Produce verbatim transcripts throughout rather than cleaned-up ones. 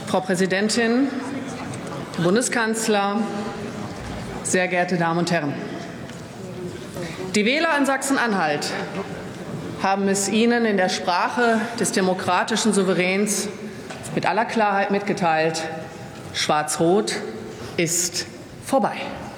Frau Präsidentin, Herr Bundeskanzler, sehr geehrte Damen und Herren! Die Wähler in Sachsen-Anhalt haben es Ihnen in der Sprache des demokratischen Souveräns mit aller Klarheit mitgeteilt: Schwarz-Rot ist vorbei.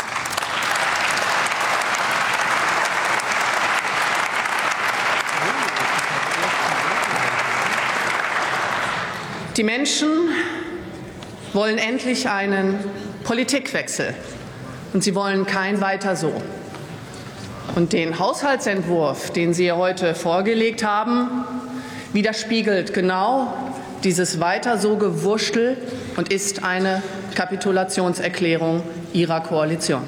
Die Menschen wollen endlich einen Politikwechsel, und sie wollen kein Weiter so. Und den Haushaltsentwurf, den Sie heute vorgelegt haben, widerspiegelt genau dieses Weiter so Gewurschtel und ist eine Kapitulationserklärung Ihrer Koalition.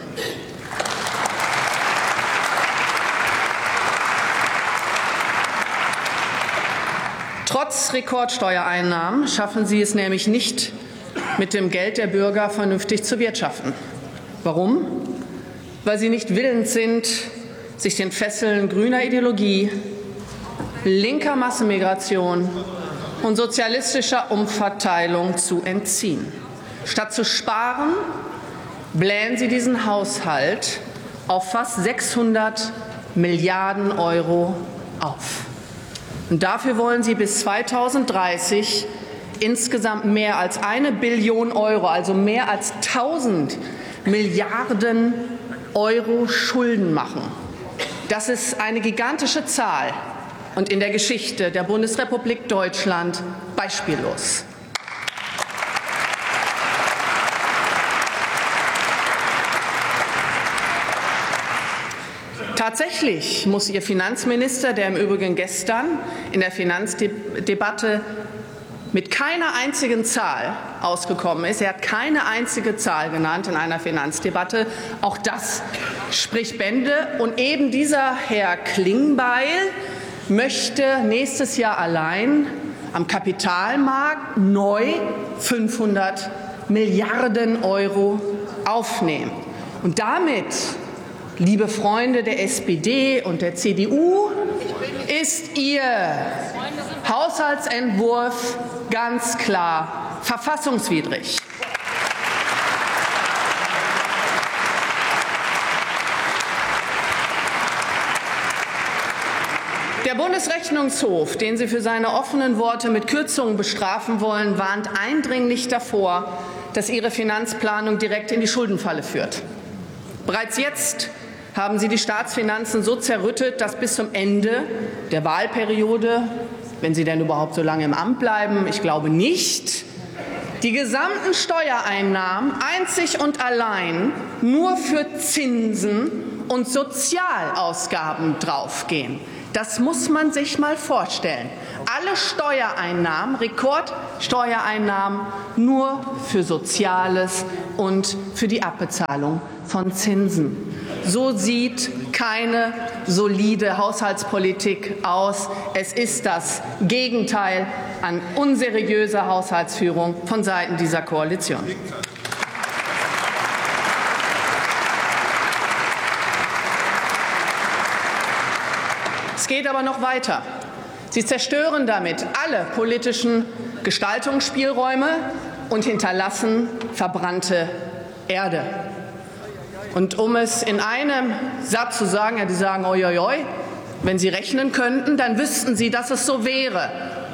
Trotz Rekordsteuereinnahmen schaffen Sie es nämlich nicht, mit dem Geld der Bürger vernünftig zu wirtschaften. Warum? Weil Sie nicht willens sind, sich den Fesseln grüner Ideologie, linker Massenmigration und sozialistischer Umverteilung zu entziehen. Statt zu sparen, blähen Sie diesen Haushalt auf fast sechshundert Milliarden Euro auf. Und dafür wollen Sie bis zweitausenddreißig insgesamt mehr als eine Billion Euro, also mehr als tausend Milliarden Euro Schulden machen. Das ist eine gigantische Zahl und in der Geschichte der Bundesrepublik Deutschland beispiellos. Tatsächlich muss Ihr Finanzminister, der im Übrigen gestern in der Finanzdebatte mit keiner einzigen Zahl ausgekommen ist, er hat keine einzige Zahl genannt in einer Finanzdebatte, auch das spricht Bände. Und eben dieser Herr Klingbeil möchte nächstes Jahr allein am Kapitalmarkt neu fünfhundert Milliarden Euro aufnehmen. Und damit, liebe Freunde der S P D und der C D U, ist Ihr Haushaltsentwurf ganz klar verfassungswidrig. Der Bundesrechnungshof, den Sie für seine offenen Worte mit Kürzungen bestrafen wollen, warnt eindringlich davor, dass Ihre Finanzplanung direkt in die Schuldenfalle führt. Bereits jetzt haben Sie die Staatsfinanzen so zerrüttet, dass bis zum Ende der Wahlperiode, wenn Sie denn überhaupt so lange im Amt bleiben, ich glaube nicht, die gesamten Steuereinnahmen einzig und allein nur für Zinsen und Sozialausgaben draufgehen. Das muss man sich mal vorstellen. Alle Steuereinnahmen, Rekordsteuereinnahmen, nur für Soziales und für die Abbezahlung von Zinsen. So sieht keine solide Haushaltspolitik aus. Es ist das Gegenteil an unseriöser Haushaltsführung von Seiten dieser Koalition. Es geht aber noch weiter. Sie zerstören damit alle politischen Gestaltungsspielräume und hinterlassen verbrannte Erde. Und um es in einem Satz zu sagen, ja, die sagen, oi, oi, oi, wenn Sie rechnen könnten, dann wüssten Sie, dass es so wäre.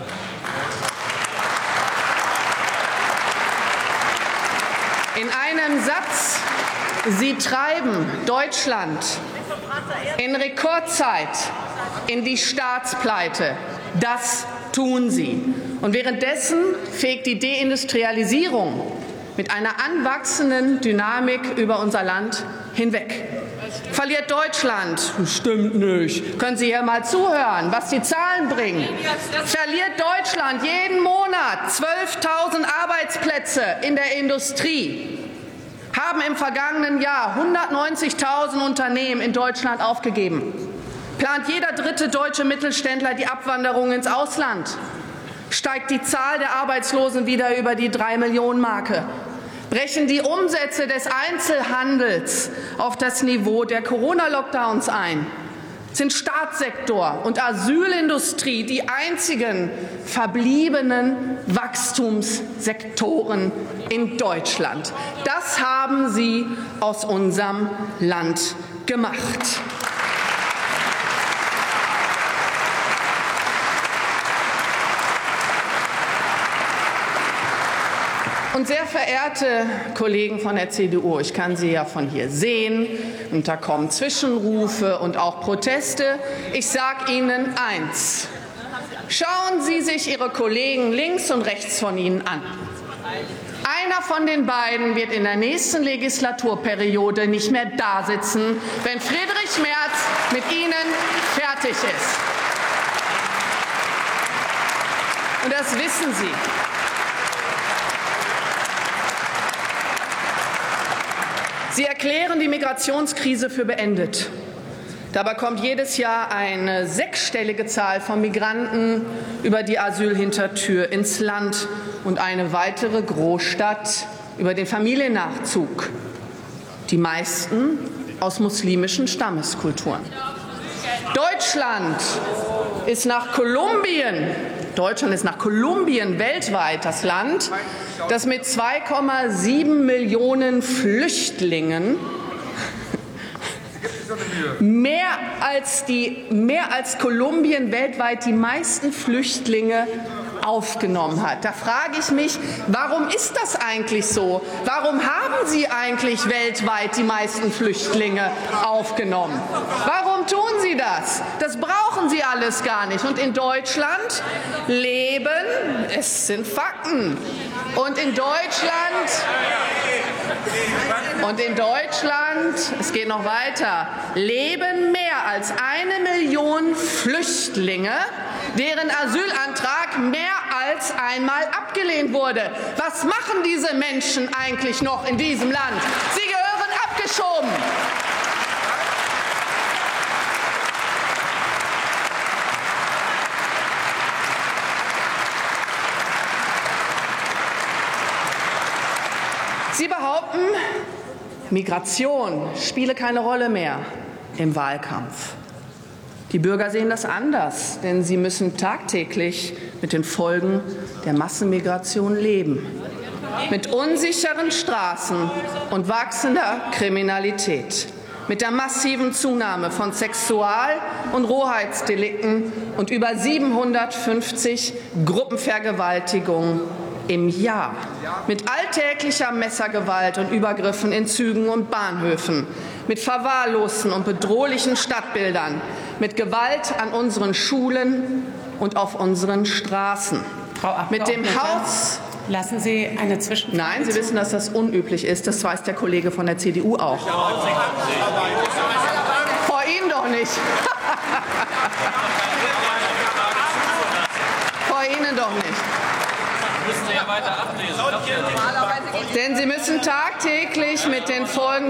In einem Satz: Sie treiben Deutschland in Rekordzeit in die Staatspleite. Das tun Sie. Und währenddessen fegt die Deindustrialisierung mit einer anwachsenden Dynamik über unser Land hinweg. Verliert Deutschland? Stimmt nicht. Können Sie hier mal zuhören, was die Zahlen bringen? Verliert Deutschland jeden Monat zwölftausend Arbeitsplätze in der Industrie? Haben im vergangenen Jahr hundertneunzigtausend Unternehmen in Deutschland aufgegeben? Plant jeder dritte deutsche Mittelständler die Abwanderung ins Ausland? Steigt die Zahl der Arbeitslosen wieder über die drei Millionen Marke? Brechen die Umsätze des Einzelhandels auf das Niveau der Corona-Lockdowns ein? sind Staatssektor und Asylindustrie die einzigen verbliebenen Wachstumssektoren in Deutschland. Das haben Sie aus unserem Land gemacht. Und sehr verehrte Kollegen von der C D U, ich kann Sie ja von hier sehen, und da kommen Zwischenrufe und auch Proteste. Ich sage Ihnen eins: Schauen Sie sich Ihre Kollegen links und rechts von Ihnen an. Einer von den beiden wird in der nächsten Legislaturperiode nicht mehr dasitzen, wenn Friedrich Merz mit Ihnen fertig ist. Und das wissen Sie. Sie erklären die Migrationskrise für beendet. Dabei kommt jedes Jahr eine sechsstellige Zahl von Migranten über die Asylhintertür ins Land und eine weitere Großstadt über den Familiennachzug. Die meisten aus muslimischen Stammeskulturen. Deutschland ist nach Kolumbien, Deutschland ist nach Kolumbien weltweit das Land, das mit zwei Komma sieben Millionen Flüchtlingen mehr als, die, mehr als Kolumbien weltweit die meisten Flüchtlinge aufgenommen hat. Da frage ich mich, warum ist das eigentlich so? Warum haben Sie eigentlich weltweit die meisten Flüchtlinge aufgenommen? Warum tun Sie das? Das brauchen Sie alles gar nicht. Und in Deutschland leben, es sind Fakten, und in Deutschland, und in Deutschland, es geht noch weiter, leben mehr als eine Million Flüchtlinge, deren Asylantrag mehr als einmal abgelehnt wurde. Was machen diese Menschen eigentlich noch in diesem Land? Sie gehören abgeschoben. Sie behaupten, Migration spiele keine Rolle mehr im Wahlkampf. Die Bürger sehen das anders, denn sie müssen tagtäglich mit den Folgen der Massenmigration leben. Mit unsicheren Straßen und wachsender Kriminalität. Mit der massiven Zunahme von Sexual- und Rohheitsdelikten und über siebenhundertfünfzig Gruppenvergewaltigungen im Jahr. Mit alltäglicher Messergewalt und Übergriffen in Zügen und Bahnhöfen. Mit verwahrlosten und bedrohlichen Stadtbildern. Mit Gewalt an unseren Schulen und auf unseren Straßen. Frau Mit dem Haus. Lassen Sie eine Zwischenfrage. Nein, Sie wissen, dass das unüblich ist. Das weiß der Kollege von der C D U auch. Vor Ihnen doch nicht. Vor Ihnen doch nicht. Müssen Sie ja weiter ablesen. Denn Sie müssen tagtäglich mit den Folgen